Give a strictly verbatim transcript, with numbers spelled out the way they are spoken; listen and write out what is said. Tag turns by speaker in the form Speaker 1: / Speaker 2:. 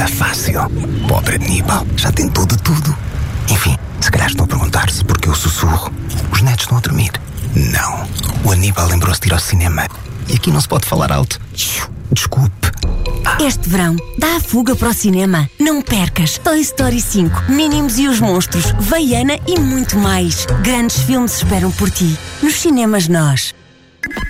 Speaker 1: nada fácil. Pobre Aníbal, já tentou de tudo. Enfim, se calhar estão a perguntar-se porque eu sussurro. Os netos estão a dormir. Não, o Aníbal lembrou-se de ir ao cinema. E aqui não se pode falar alto. Desculpe.
Speaker 2: Este verão, dá a fuga para o cinema. Não percas Toy Story cinco, Mínimos e os Monstros, Vaiana e muito mais. Grandes filmes esperam por ti. Nos cinemas nós.